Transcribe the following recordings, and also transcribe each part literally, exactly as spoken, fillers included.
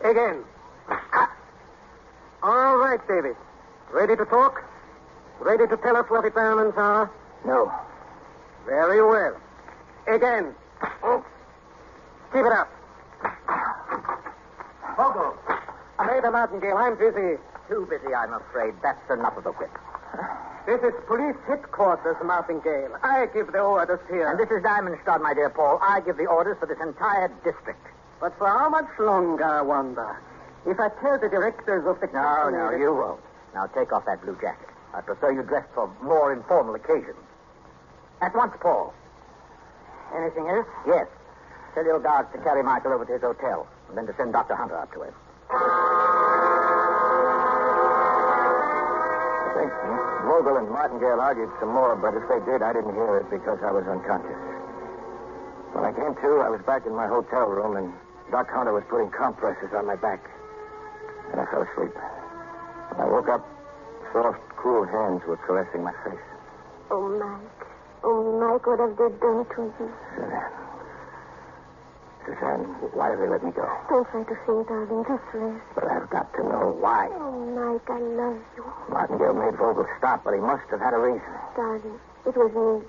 Again. All right, Davis. Ready to talk? Ready to tell us what the diamonds are? No. Very well. Again. Oh. Keep it up. Vogel. Major Martingale, I'm busy. Too busy, I'm afraid. That's enough of the whip. This is police headquarters, Martingale. I give the orders here. And this is Diamondstadt, my dear Paul. I give the orders for this entire district. But for how much longer, I wonder? If I tell the directors of the No, company... no, you won't. Now take off that blue jacket. I prefer you dressed for more informal occasions. At once, Paul. Anything else? Yes. Tell your guards to carry Michael over to his hotel, and then to send Doctor Hunter up to him. I think Vogel and Martingale argued some more, but if they did, I didn't hear it because I was unconscious. When I came to, I was back in my hotel room, and Doc Hunter was putting compresses on my back. And I fell asleep. When I woke up, soft, cool hands were caressing my face. Oh, Mike. Oh, Mike, what have they done to you? Suzanne. Suzanne, why did they let me go? Don't try to think, darling. Just rest. But I've got to know why. Oh, Mike, I love you. Martingale made Vogel stop, but he must have had a reason. Darling, it was me.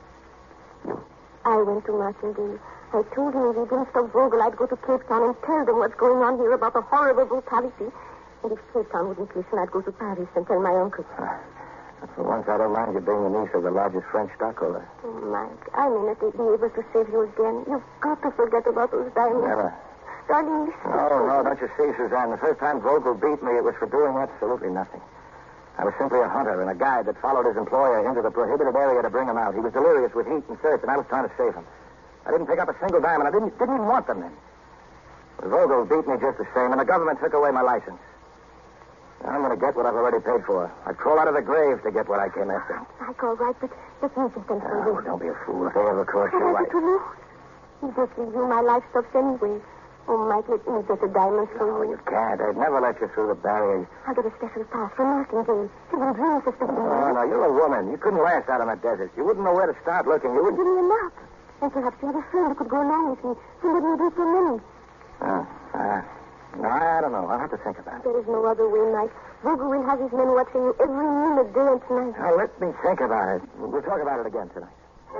I went to Martingale. I told him if he didn't stop Vogel, I'd go to Cape Town and tell them what's going on here about the horrible brutality. And if Cape Town wouldn't listen, I'd go to Paris and tell my uncle. Uh, for once, I don't mind you being the niece of the largest French stockholder. Oh, Mike, I may not be able to save you again. You've got to forget about those diamonds. Never. Darling, listen. No, no, don't you see, Suzanne? The first time Vogel beat me, it was for doing absolutely nothing. I was simply a hunter and a guide that followed his employer into the prohibited area to bring him out. He was delirious with heat and thirst, and I was trying to save him. I didn't pick up a single diamond. I didn't, didn't even want them then. But Vogel beat me just the same, and the government took away my license. Now I'm going to get what I've already paid for. I'd crawl out of the grave to get what I came after. Mike, all right, but let me get them for Oh, you. don't be a fool. If they ever caught you, What I... have you to lose? You just leave you my life stops anyway. Oh, Mike, let me get the diamonds for No, you. you can't. I'd never let you through the barrier. I'll get a special pass from Martingale. Give him dreams of something. Oh, no, you're a woman. You couldn't last out in the desert. You wouldn't know where to start looking. You wouldn't... Give me a map. And perhaps you have a friend who could go along with me. Somebody who needs your money. Oh, uh, no, I don't know. I'll have to think about it. There is no other way, Mike. Vogel will have his men watching you every minute, day and night. Now, let me think about it. We'll talk about it again tonight.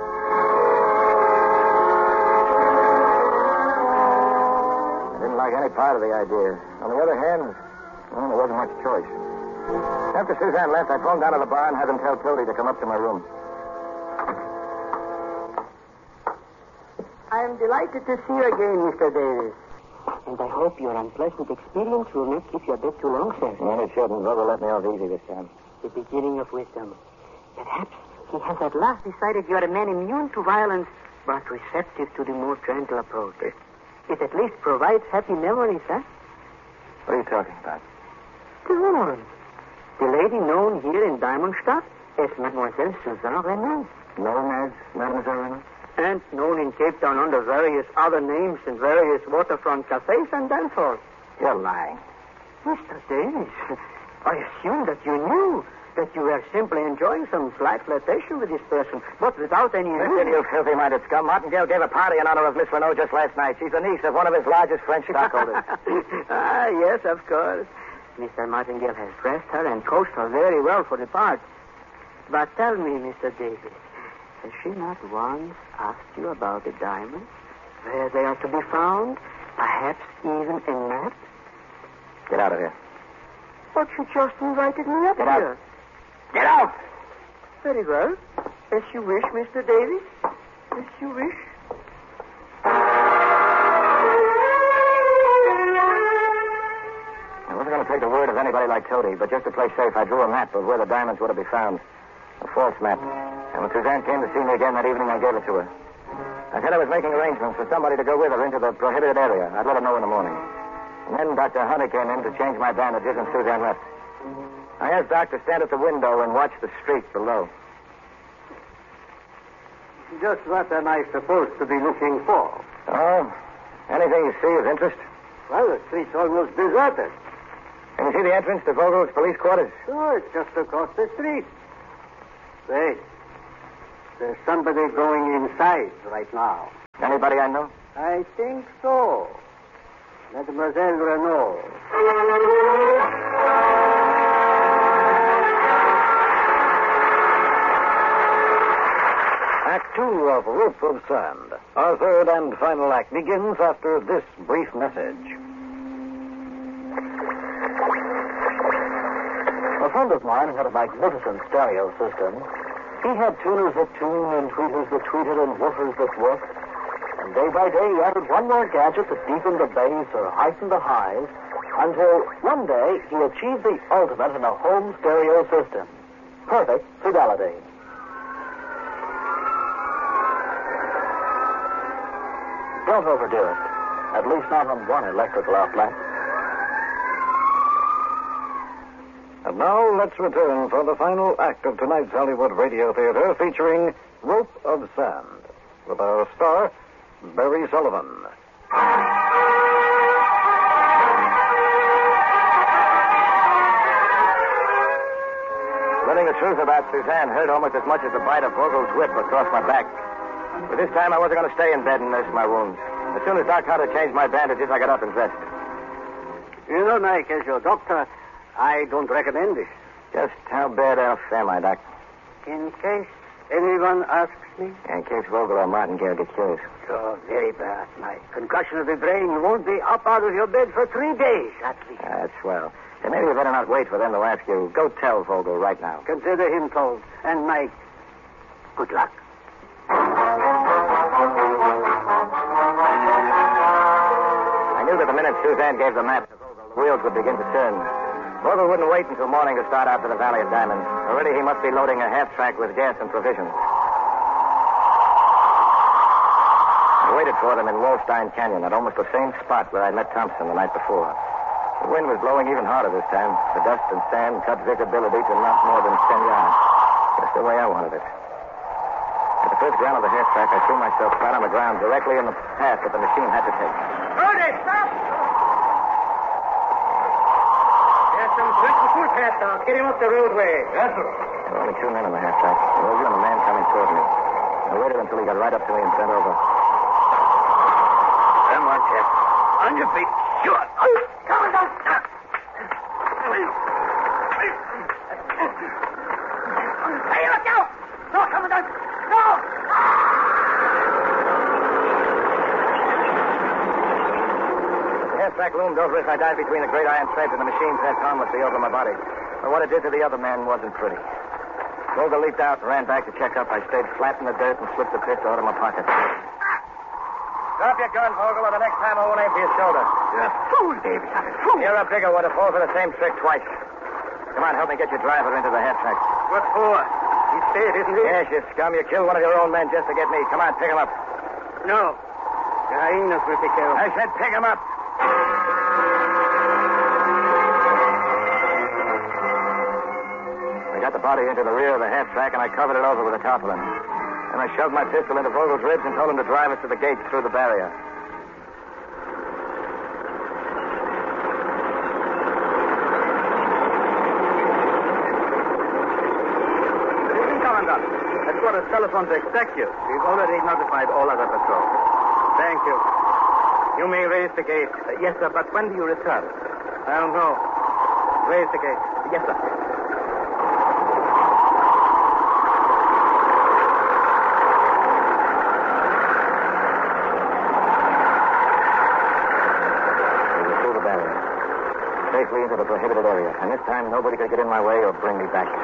I didn't like any part of the idea. On the other hand, well, there wasn't much choice. After Suzanne left, I phoned down to the bar and had them tell Tildy to come up to my room. I am delighted to see you again, Mister Davis. And I hope your unpleasant experience will not keep you a bit too long, sir. No, it shouldn't. Vogel let me off easy this time. The beginning of wisdom. Perhaps he has at last decided you are a man immune to violence, but receptive to the more gentle approach. It at least provides happy memories, huh? What are you talking about? The woman. The lady known here in Diamondstadt as Mademoiselle Suzanne Renaud. Known as Mademoiselle Renaud? And known in Cape Town under various other names in various waterfront cafes and dance halls. You're lying. Mister Davis, I assumed that you knew that you were simply enjoying some slight flirtation with this person, but without any... Listen, you filthy-minded scum. Martingale gave a party in honor of Miss Renaud just last night. She's the niece of one of his largest French stockholders. Ah, yes, of course. Mister Martingale has dressed her and coached her very well for the part. But tell me, Mister Davis, has she not once asked you about the diamonds? Where they are to be found? Perhaps even a map? Get out of here. But she just invited me up Get here. out. Get out! Very well. As you wish, Mister Davis. As you wish. I wasn't going to take the word of anybody like Toady, but just to play safe, I drew a map of where the diamonds were to be found. A false map. And when Suzanne came to see me again that evening, I gave it to her. I said I was making arrangements for somebody to go with her into the prohibited area. I'd let her know in the morning. And then Doctor Hunter came in to change my bandages, and Suzanne left. I asked Doc to stand at the window and watch the street below. Just what am I supposed to be looking for? Oh, anything you see of interest? Well, the street's almost deserted. Can you see the entrance to Vogel's police quarters? Oh, it's just across the street. Wait. There's somebody going inside right now. Anybody I know? I think so. Mademoiselle Renault. Act two of Rope of Sand. Our third and final act begins after this brief message. A friend of mine had a magnificent stereo system. He had tuners that tune and tweeters that tweeted and woofers that woofed. And day by day, he added one more gadget that deepened the bass or heightened the highs until one day he achieved the ultimate in a home stereo system. Perfect fidelity. Don't overdo it. At least not on one electrical outlet. And now let's return for the final act of tonight's Hollywood Radio Theater featuring Rope of Sand with our star, Barry Sullivan. Learning the truth about Suzanne hurt almost as much as the bite of Vogel's whip across my back. But this time I wasn't going to stay in bed and nurse my wounds. As soon as Doc Hunter changed my bandages, I got up and dressed. You know, Mike, as your doctor, I don't recommend this. Just how bad off am I, Doc? In case anyone asks me? In case Vogel or Martingale get curious. Oh, very bad, Mike. Concussion of the brain. You won't be up out of your bed for three days, at least. Uh, that's swell. And maybe you better not wait for them to ask you. Go tell Vogel right now. Consider him told. And, Mike, good luck. I knew that the minute Suzanne gave the map to Vogel, the wheels would begin to turn. Vogel wouldn't wait until morning to start out to the Valley of Diamonds. Already he must be loading a half-track with gas and provisions. I waited for them in Wallstein Canyon at almost the same spot where I met Thompson the night before. The wind was blowing even harder this time. The dust and sand cut visibility to not more than ten yards. Just the way I wanted it. At the first ground of the half-track, I threw myself flat on the ground directly in the path that the machine had to take. Rudy, stop! There's some certain footpath now. Get him up the roadway. Yes, sir. There were only two men on the half-track. Roger and a man coming toward me. I waited until he got right up to me and bent over. Come on, Jeff. On your feet. Sure. Come on, down. Hey, look out! No, come on, down. No! The half-track loomed over as I dived between the great iron treads and the machine passed harmlessly over my body. But what it did to the other man wasn't pretty. Vogel leaped out and ran back to check up. I stayed flat in the dirt and slipped the pistol out of my pocket. Drop your gun, Vogel, or the next time I won't aim for your shoulder. You're a fool, Davy. I'm a fool. You're a bigger one to fall for the same trick twice. Come on, help me get your driver into the half-track. What for? He's dead, isn't he? Yes, you scum. You killed one of your own men just to get me. Come on, pick him up. No. The hyenas will take care of him. I said pick him up. I got the body into the rear of the half-track, and I covered it over with a tarpaulin. And I shoved my pistol into Vogel's ribs and told him to drive us to the gate through the barrier. Good evening, Commandant. Headquarters telephone to expect you. We've already notified all other patrols. Thank you. You may raise the gate. Uh, yes, sir, but when do you return? I don't know. Raise the gate. Yes, sir. Safely into the prohibited area. And this time, nobody could get in my way or bring me back.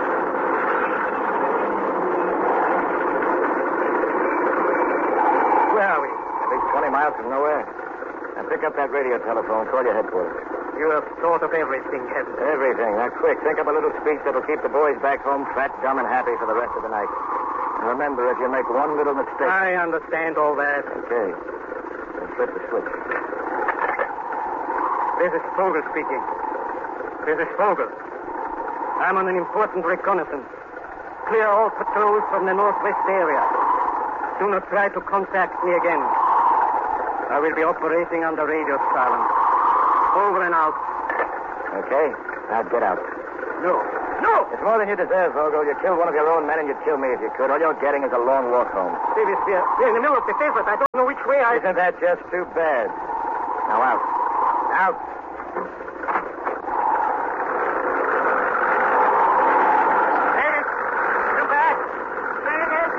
Where are we? At least twenty miles from nowhere. Now pick up that radio telephone. Call your headquarters. You have thought of everything, haven't you? Everything. Now, quick. Think up a little speech that'll keep the boys back home fat, dumb, and happy for the rest of the night. And remember, if you make one little mistake... I understand all that. Okay. Then flip the switch. This is Vogel speaking. This is Vogel. I'm on an important reconnaissance. Clear all patrols from the northwest area. Do not try to contact me again. I will be operating under radio silence. Over and out. Okay. Now get out. No. No! It's more than you deserve, Vogel. You killed one of your own men and you'd kill me if you could. All you're getting is a long walk home. Davis, we're, we're in the middle of the desert. I don't know which way I... Isn't that just too bad? Now out. Out. Davis! Come back! Davis!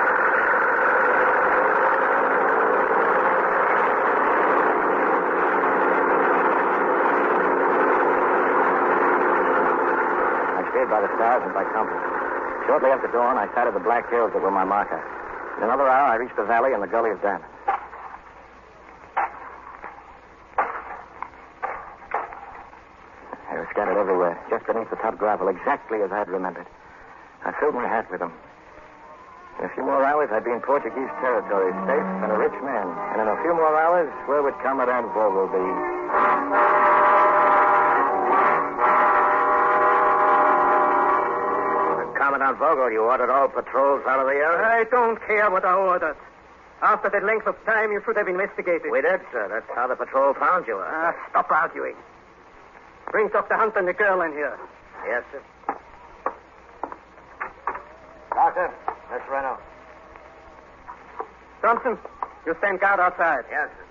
I steered by the stars and by compass. Shortly after dawn, I sighted the black hills that were my marker. In another hour, I reached the valley and the Gully of Diamonds. They were scattered everywhere, just beneath the top gravel, exactly as I had remembered. I filled my hat with them. In a few more hours, I'd be in Portuguese territory, safe and a rich man. And in a few more hours, where would Commandant Vogel be? Commandant Vogel, you ordered all patrols out of the area? I don't care what I ordered. After that length of time, you should have investigated. We did, sir. That's how the patrol found you. Ah, stop arguing. Bring Doctor Hunter and the girl in here. Yes, sir. Doctor, Miss Renault. Thompson, you stand guard outside. Yes, sir.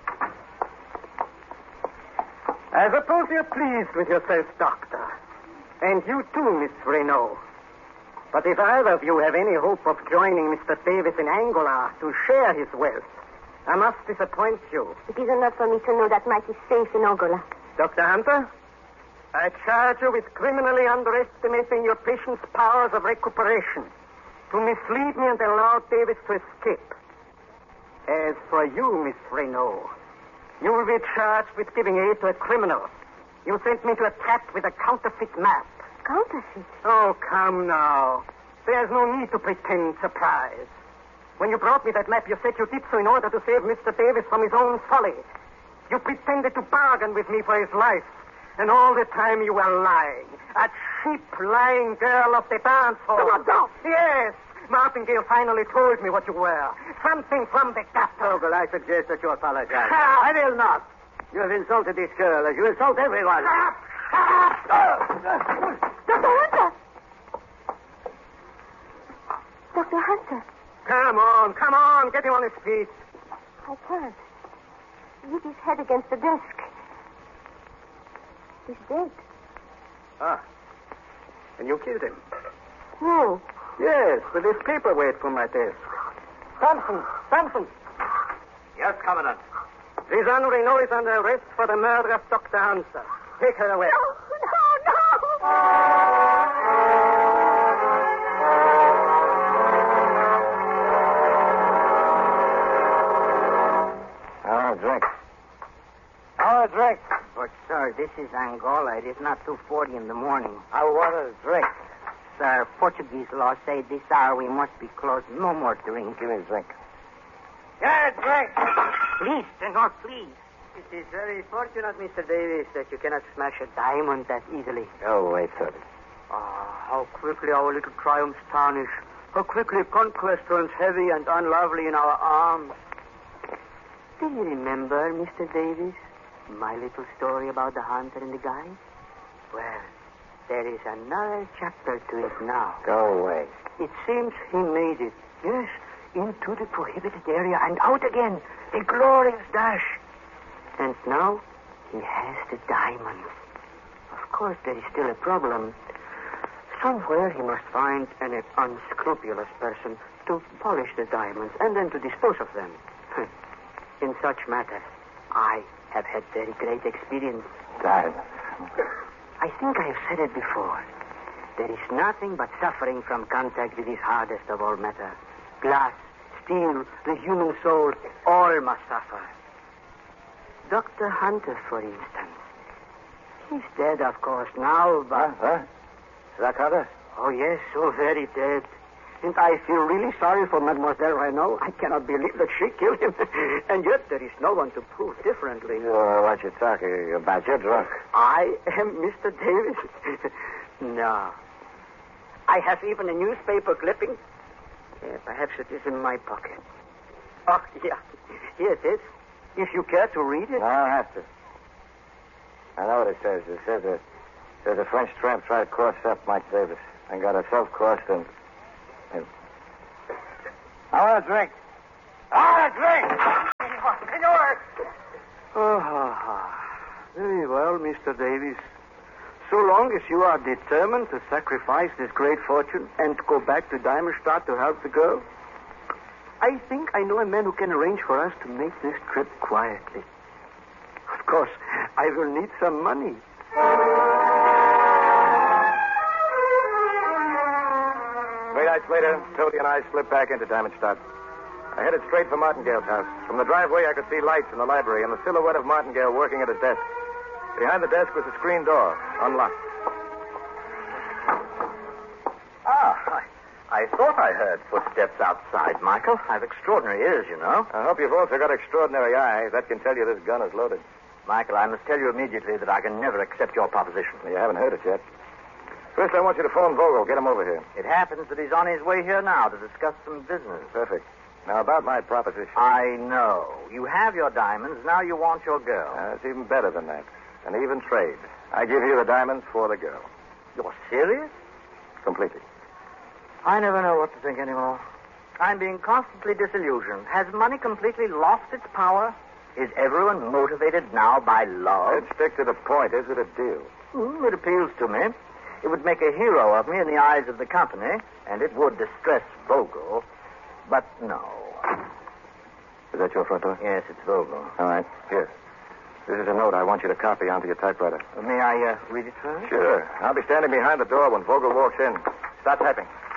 I suppose you're pleased with yourself, Doctor. And you too, Miss Renault. But if either of you have any hope of joining Mister Davis in Angola to share his wealth, I must disappoint you. It is enough for me to know that Mike is safe in Angola. Doctor Hunter, I charge you with criminally underestimating your patient's powers of recuperation, to mislead me and allow Davis to escape. As for you, Miss Renault, you will be charged with giving aid to a criminal. You sent me to a cat with a counterfeit map. Counterfeit? Oh, come now. There's no need to pretend surprise. When you brought me that map, you said you did so in order to save Mister Davis from his own folly. You pretended to bargain with me for his life. And all the time you were lying. A cheap, lying girl of the dance hall. Come on, go. Yes. Martingale finally told me what you were. Something from the gutter. Vogel, I suggest that you apologize. I will not. You have insulted this girl as you insult everyone. Doctor Hunter! Doctor Hunter, Come on, come on. Get him on his feet. I can't. Hit his head against the desk. He's dead. Ah. And you killed him? No. Yes, with this paperweight from my desk. Thompson, Thompson. Yes, Commandant. Suzanne Renault is under arrest for the murder of Doctor Hunter. Take her away. No, no, no! Oh, drink. Oh, a drink. But, sir, this is Angola. It is not two forty in the morning. I want a drink. Sir, Portuguese law say this hour we must be closed. No more drink. Give me a drink. Yeah, drink. Please, senor, please. It is very fortunate, Mister Davis, that you cannot smash a diamond that easily. Oh, wait, sir. Ah, how quickly our little triumphs tarnish. How quickly conquest turns heavy and unlovely in our arms. Do you remember, Mister Davis, my little story about the hunter and the guide? Well, there is another chapter to it now. Go away. It seems he made it. Yes, into the prohibited area and out again. A glorious dash. And now he has the diamonds. Of course, there is still a problem. Somewhere he must find an unscrupulous person to polish the diamonds and then to dispose of them. In such matters, I have had very great experience. Diamonds. I think I have said it before. There is nothing but suffering from contact with this hardest of all matter. Glass, steel, the human soul, all must suffer. Doctor Hunter, for instance. He's dead, of course, now, but... Huh? Huh? Is that Hunter? Oh, yes, so very dead. And I feel really sorry for Mademoiselle Renault. I cannot believe that she killed him. And yet there is no one to prove differently. Oh, what you talking about? You're drunk. I am Mister Davis? No. I have even a newspaper clipping. Yeah, perhaps it is in my pocket. Oh, yeah. Here it is. If you care to read it. No, I don't have to. I know what it says. It says that there's a French tramp tried to cross up Mike Davis and got herself crossed and... and... I want a drink. I want a drink! Senor! Oh, oh, oh. Very well, Mister Davis. So long as you are determined to sacrifice this great fortune and to go back to Diamondstadt to help the girl, I think I know a man who can arrange for us to make this trip quietly. Of course, I will need some money. Three nights later, Toadie and I slipped back into Diamondstadt. I headed straight for Martingale's house. From the driveway, I could see lights in the library and the silhouette of Martingale working at his desk. Behind the desk was a screen door, unlocked. Ah, I, I thought I heard footsteps outside, Michael. I've extraordinary ears, you know. I hope you've also got extraordinary eyes. That can tell you this gun is loaded. Michael, I must tell you immediately that I can never accept your proposition. You haven't heard it yet. First, I want you to phone Vogel. Get him over here. It happens that he's on his way here now to discuss some business. Perfect. Now, about my proposition. I know. You have your diamonds. Now you want your girl. Uh, it's even better than that. An even trade. I give you the diamonds for the girl. You're serious? Completely. I never know what to think anymore. I'm being constantly disillusioned. Has money completely lost its power? Is everyone motivated now by love? Let's stick to the point. Is it a deal? Mm, it appeals to me. It would make a hero of me in the eyes of the company, and it would distress Vogel. But no. Is that your front door? Yes, it's Vogel. All right. Here. This is a note I want you to copy onto your typewriter. Uh, may I uh, read it first? Sure. I'll be standing behind the door when Vogel walks in. Start typing.